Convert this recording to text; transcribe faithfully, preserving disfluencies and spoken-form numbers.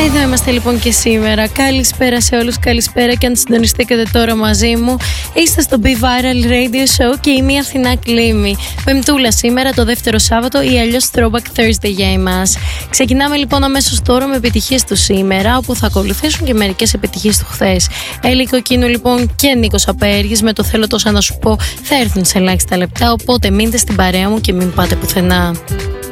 Εδώ είμαστε λοιπόν και σήμερα. Καλησπέρα σε όλους, καλησπέρα και αν συντονιστήκατε τώρα μαζί μου. Είστε στο Be Viral Radio Show και είμαι η Αθηνά Κλήμη. Πεμπτούλα σήμερα, το δεύτερο Σάββατο ή αλλιώς Throwback Thursday για εμάς. Ξεκινάμε λοιπόν αμέσως τώρα με επιτυχίες του σήμερα, όπου θα ακολουθήσουν και μερικές επιτυχίες του χθες. Έλλη Κοκκίνου λοιπόν και Νίκος Απέργης με το θέλω τόσα να σου πω θα έρθουν σε ελάχιστα λεπτά, οπότε μείνετε στην παρέα μου και μην πάτε πουθενά.